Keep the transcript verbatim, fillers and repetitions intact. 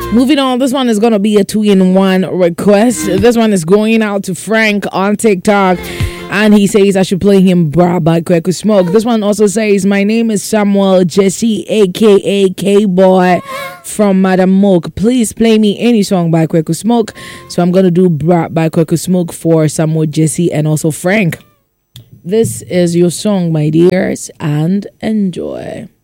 Moving on, this one is going to be a two-in-one request. This one is going out to Frank on TikTok. And he says I should play him Bra by Kweku Smoke. This one also says, my name is Samuel Jesse, a k a. K-Boy from Madam Mook. Please play me any song by Kweku Smoke. So I'm going to do Bra by Kweku Smoke for Samuel Jesse and also Frank. This is your song, my dears, and enjoy.